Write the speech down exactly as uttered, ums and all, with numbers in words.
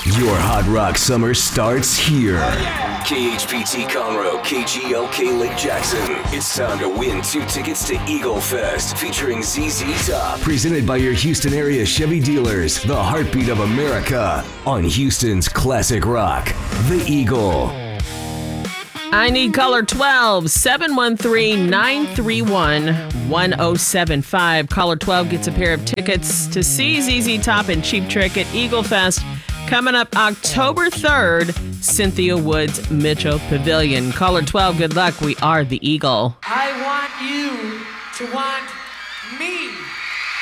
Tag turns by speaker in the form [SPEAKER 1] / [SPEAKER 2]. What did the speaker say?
[SPEAKER 1] Your Hot Rock summer starts here.
[SPEAKER 2] Oh, yeah.
[SPEAKER 1] K H P T Conroe, K G L K Lake Jackson. It's time to win two tickets to Eagle Fest featuring Z Z Top. Presented by your Houston area Chevy dealers, the heartbeat of America on Houston's classic rock, The Eagle.
[SPEAKER 3] I need caller twelve, seven one three, nine three one, one oh seven five. Caller twelve gets a pair of tickets to see Z Z Top and Cheap Trick at Eagle Fest coming up October third, Cynthia Woods Mitchell Pavilion. Caller twelve, good luck. We are the Eagle.
[SPEAKER 2] I want you to want me.